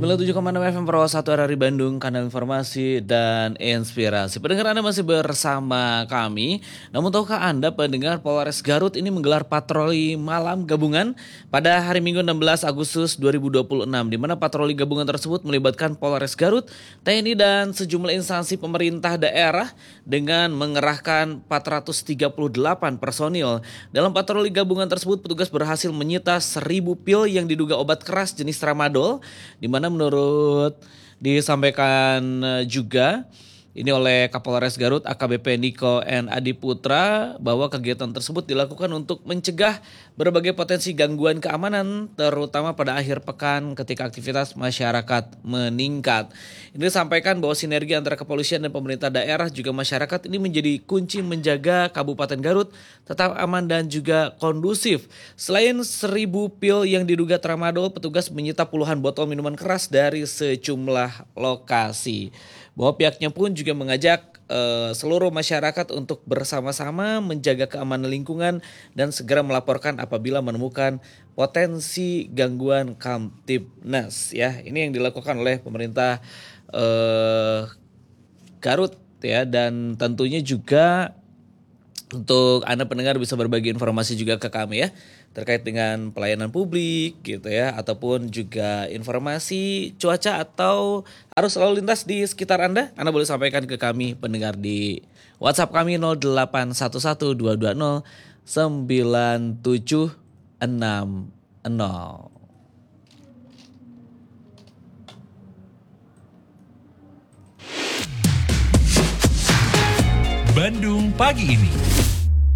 97,6 FM Pro 1 RRI Bandung, kanal informasi dan inspirasi. Pendengar Anda masih bersama kami. Namun tahukah Anda pendengar, Polres Garut ini menggelar patroli malam gabungan pada hari Minggu 16 Agustus 2026, di mana patroli gabungan tersebut melibatkan Polres Garut, TNI dan sejumlah instansi pemerintah daerah dengan mengerahkan 438 personil. Dalam patroli gabungan tersebut, petugas berhasil menyita 1.000 pil yang diduga obat keras jenis tramadol, di mana menurut disampaikan juga ini oleh Kapolres Garut AKBP Niko N. Adiputra bahwa kegiatan tersebut dilakukan untuk mencegah berbagai potensi gangguan keamanan terutama pada akhir pekan ketika aktivitas masyarakat meningkat. Ini disampaikan bahwa sinergi antara kepolisian dan pemerintah daerah juga masyarakat ini menjadi kunci menjaga Kabupaten Garut tetap aman dan juga kondusif. Selain 1.000 pil yang diduga tramadol, petugas menyita puluhan botol minuman keras dari sejumlah lokasi. Bahwa pihaknya pun juga mengajak seluruh masyarakat untuk bersama-sama menjaga keamanan lingkungan dan segera melaporkan apabila menemukan potensi gangguan Kamtibnas. Ya, ini yang dilakukan oleh pemerintah Garut ya, dan tentunya juga untuk Anda pendengar bisa berbagi informasi juga ke kami ya terkait dengan pelayanan publik gitu ya, ataupun juga informasi cuaca atau arus lalu lintas di sekitar Anda boleh sampaikan ke kami pendengar di WhatsApp kami 081122097660. Bandung pagi ini.